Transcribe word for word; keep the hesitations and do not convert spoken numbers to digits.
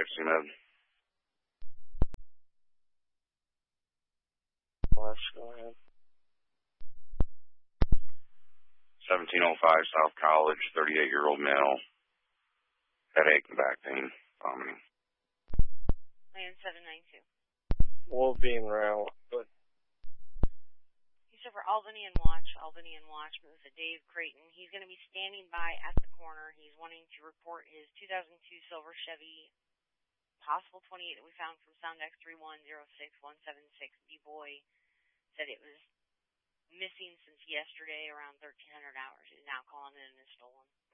five, C M E D. Let's go ahead. seventeen oh five South College, thirty-eight-year-old male. Headache and back pain, vomiting. Land seven nine two. We'll be en route, but... He's over Albany and Watch, Albany and Watch, with a Dave Creighton. He's going to be standing by at the corner. He's wanting to report his two thousand two silver Chevy, possible twenty-eight that we found from Soundex three one zero six one seven six. B-Boy said it was missing since yesterday around thirteen hundred hours. He's now calling it and is stolen.